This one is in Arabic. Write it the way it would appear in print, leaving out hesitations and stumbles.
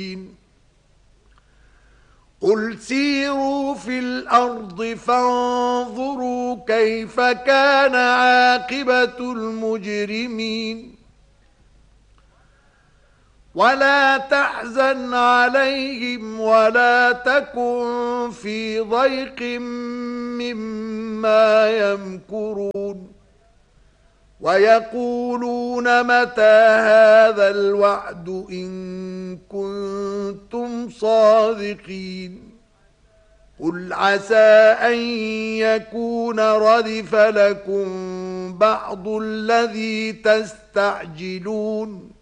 قل سيروا في الأرض فانظروا كيف كان عاقبة المجرمين ولا تحزن عليهم ولا تكن في ضيق مما يمكرون ويقولون متى هذا الوعد إن كنتم صادقين قل عسى أن يكون ردف لكم بعض الذي تستعجلون